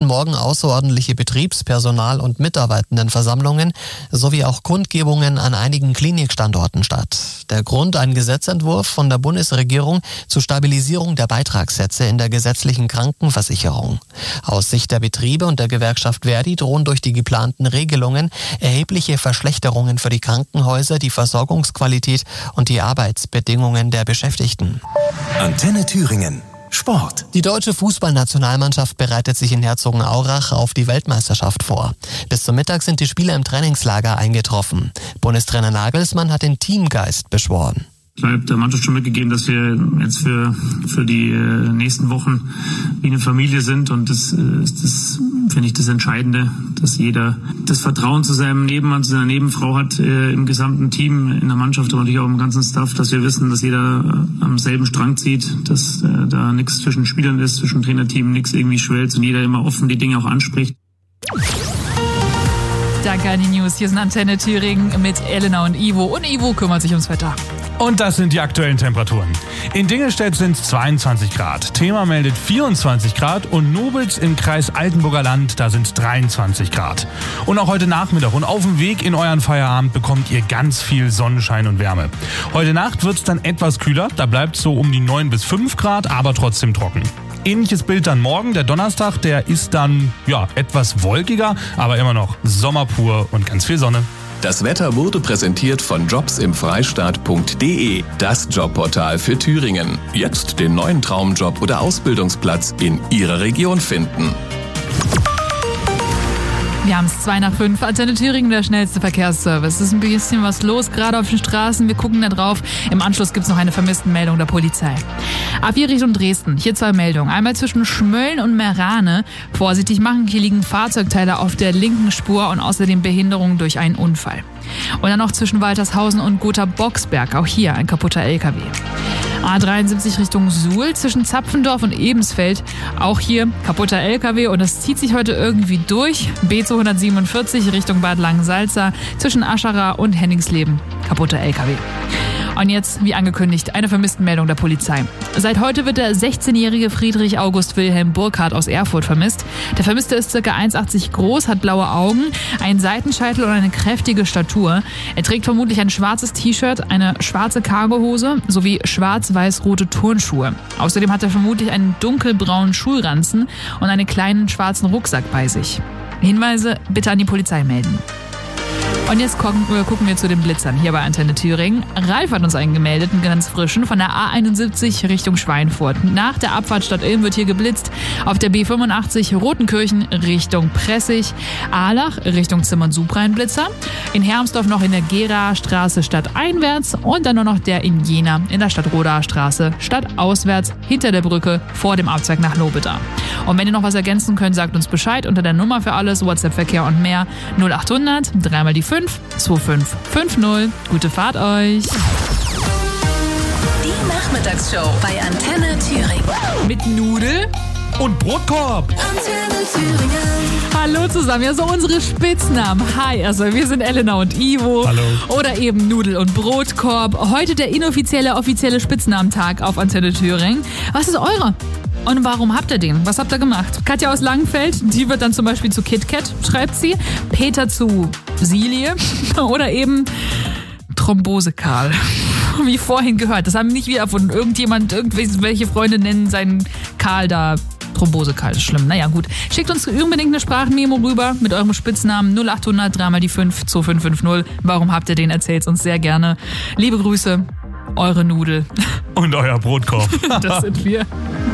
morgen außerordentliche Betriebspersonal- und Mitarbeitendenversammlungen sowie auch Kundgebungen an einigen Klinikstandorten statt. Der Grund: ein Gesetzentwurf von der Bundesregierung zur Stabilisierung der Beitragssätze in der gesetzlichen Krankenversicherung. Aus Sicht der Betriebe und der Gewerkschaft Verdi drohen durch die geplanten Regelungen erhebliche Verschlechterungen für die Krankenhäuser, die Versorgungsqualität und die Arbeitsbedingungen der Beschäftigten. Antenne Thüringen. Sport. Die deutsche Fußballnationalmannschaft bereitet sich in Herzogenaurach auf die Weltmeisterschaft vor. Bis zum Mittag sind die Spieler im Trainingslager eingetroffen. Bundestrainer Nagelsmann hat den Teamgeist beschworen. Ich habe der Mannschaft schon mitgegeben, dass wir jetzt für die nächsten Wochen wie eine Familie sind, und das finde ich das Entscheidende, dass jeder das Vertrauen zu seinem Nebenmann, zu seiner Nebenfrau hat, im gesamten Team, in der Mannschaft, aber natürlich auch im ganzen Staff, dass wir wissen, dass jeder am selben Strang zieht, dass da nichts zwischen Spielern ist, zwischen Trainerteam, nichts irgendwie schwellt und jeder immer offen die Dinge auch anspricht. Danke an die News. Hier sind Antenne Thüringen mit Elena und Ivo. Und Ivo kümmert sich ums Wetter. Und das sind die aktuellen Temperaturen. In Dingelstedt sind es 22 Grad. Thema meldet 24 Grad und Nobels im Kreis Altenburger Land, da sind es 23 Grad. Und auch heute Nachmittag und auf dem Weg in euren Feierabend bekommt ihr ganz viel Sonnenschein und Wärme. Heute Nacht wird es dann etwas kühler, da bleibt es so um die 9 bis 5 Grad, aber trotzdem trocken. Ähnliches Bild dann morgen, der Donnerstag, der ist dann etwas wolkiger, aber immer noch sommerpur und ganz viel Sonne. Das Wetter wurde präsentiert von jobsimfreistaat.de, das Jobportal für Thüringen. Jetzt den neuen Traumjob oder Ausbildungsplatz in Ihrer Region finden. Wir haben es 2:05, Antenne Thüringen, der schnellste Verkehrsservice. Es ist ein bisschen was los, gerade auf den Straßen. Wir gucken da drauf. Im Anschluss gibt es noch eine Vermisstenmeldung der Polizei. A4 Richtung Dresden. Hier 2 Meldungen. Einmal zwischen Schmölln und Merane. Vorsichtig machen, hier liegen Fahrzeugteile auf der linken Spur und außerdem Behinderung durch einen Unfall. Und dann noch zwischen Waltershausen und Gotha-Boxberg. Auch hier ein kaputter LKW. A73 Richtung Suhl zwischen Zapfendorf und Ebensfeld. Auch hier kaputter LKW und es zieht sich heute irgendwie durch. B247 Richtung Bad Langensalza zwischen Aschara und Henningsleben. Kaputter LKW. Und jetzt, wie angekündigt, eine Vermisstenmeldung der Polizei. Seit heute wird der 16-jährige Friedrich August Wilhelm Burkhardt aus Erfurt vermisst. Der Vermisste ist ca. 1,80 groß, hat blaue Augen, einen Seitenscheitel und eine kräftige Statur. Er trägt vermutlich ein schwarzes T-Shirt, eine schwarze Cargohose sowie schwarz-weiß-rote Turnschuhe. Außerdem hat er vermutlich einen dunkelbraunen Schulranzen und einen kleinen schwarzen Rucksack bei sich. Hinweise bitte an die Polizei melden. Und jetzt gucken wir zu den Blitzern hier bei Antenne Thüringen. Ralf hat uns einen gemeldet, einen ganz frischen, von der A71 Richtung Schweinfurt. Nach der Abfahrt Stadt Ilm wird hier geblitzt. Auf der B85 Rotenkirchen Richtung Pressig. Ahlach Richtung Zimmern-Subre ein Blitzer. In Hermsdorf noch in der Geraer Straße stadteinwärts. Und dann nur noch der in Jena in der Stadt-Rodaer Straße stadtauswärts hinter der Brücke vor dem Abzweig nach Lobeda. Und wenn ihr noch was ergänzen könnt, sagt uns Bescheid unter der Nummer für alles, WhatsApp-Verkehr und mehr 0800 3 mal die 5 2550. Gute Fahrt euch. Die Nachmittagsshow bei Antenne Thüringen. Mit Nudel und Brotkorb. Antenne Thüringen. Hallo zusammen, ja so unsere Spitznamen. Hi, also wir sind Elena und Ivo. Hallo. Oder eben Nudel und Brotkorb. Heute der offizielle Spitznamentag auf Antenne Thüringen. Was ist eure? Und warum habt ihr den? Was habt ihr gemacht? Katja aus Langenfeld, die wird dann zum Beispiel zu KitKat, schreibt sie. Peter zu Silie oder eben Thrombose-Karl. Wie vorhin gehört. Das haben nicht wir erfunden. Irgendwelche Freunde nennen seinen Karl da Thrombose-Karl. Ist schlimm. Naja, gut. Schickt uns unbedingt eine Sprachmemo rüber mit eurem Spitznamen 0800 3 mal die 5 2550. Warum habt ihr den? Erzählt's uns sehr gerne. Liebe Grüße, eure Nudel. Und euer Brotkorb. Das sind wir.